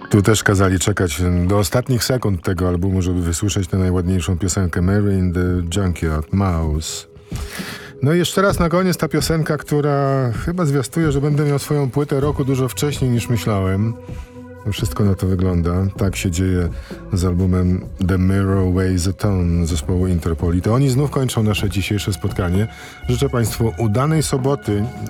Tu też kazali czekać do ostatnich sekund tego albumu, żeby wysłyszeć tę najładniejszą piosenkę Mary in the Junkyard Mouse. No i jeszcze raz na koniec ta piosenka, która chyba zwiastuje, że będę miał swoją płytę roku dużo wcześniej niż myślałem. Wszystko na to wygląda. Tak się dzieje z albumem The Mirror Weighs a Ton zespołu Interpol. I to oni znów kończą nasze dzisiejsze spotkanie. Życzę Państwu udanej soboty